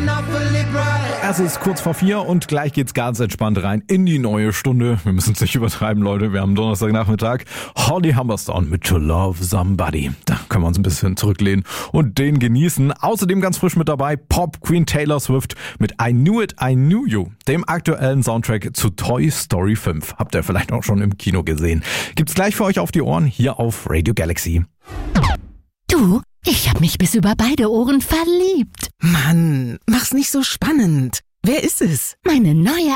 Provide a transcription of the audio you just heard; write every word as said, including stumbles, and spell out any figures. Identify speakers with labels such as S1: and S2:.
S1: Es ist kurz vor vier und gleich geht's ganz entspannt rein in die neue Stunde. Wir müssen es nicht übertreiben, Leute. Wir haben Donnerstagnachmittag. Holly Humberstone mit To Love Somebody. Da können wir uns ein bisschen zurücklehnen und den genießen. Außerdem ganz frisch mit dabei Pop Queen Taylor Swift mit I Knew It, I Knew You, dem aktuellen Soundtrack zu Toy Story fünf. Habt ihr vielleicht auch schon im Kino gesehen. Gibt's gleich für euch auf die Ohren hier auf Radio Galaxy.
S2: Du, ich hab mich bis über beide Ohren verliebt.
S3: Mann, mach's nicht so spannend. Wer ist es?
S2: Meine neue